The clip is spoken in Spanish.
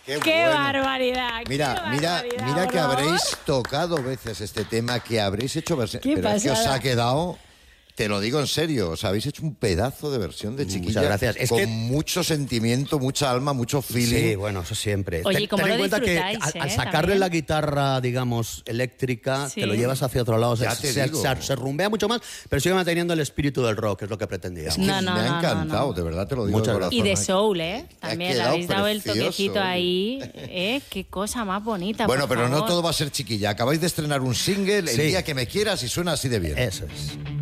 ¡Qué barbaridad! Mira que habréis tocado veces este tema, que habréis hecho versión, pero es que os ha quedado... Te lo digo en serio, os habéis hecho un pedazo de versión de Chiquilla. Muchas gracias. Es con que... mucho sentimiento, mucha alma, mucho feeling. Sí, bueno, eso siempre. Oye, ¿y cómo ten lo en cuenta que disfrutáis, al sacarle también? la guitarra, digamos, eléctrica, Sí. te lo llevas hacia otro lado, Ya te digo. se rumbea mucho más, pero sigue manteniendo el espíritu del rock, que es lo que pretendía. Es que No, me ha encantado, de verdad te lo digo. Muchas de gracias. corazón. Y de soul, Ha También le quedado habéis dado el precioso, toquecito oye. ahí. Qué cosa más bonita. Bueno, por pero no favor. todo va a ser Chiquilla. Acabáis de estrenar un single, El Sí. día que me quieras, y suena así de bien. Eso es.